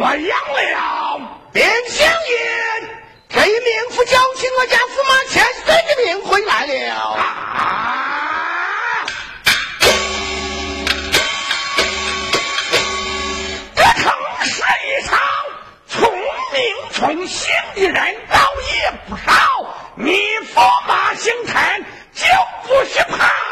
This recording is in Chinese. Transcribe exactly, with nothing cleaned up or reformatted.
阳了。 禀相爷，这一命府交请我家驸马千岁的命回来了。 啊！这更是一场聪明聪醒的人倒也不少，你驸马姓陈就不是怕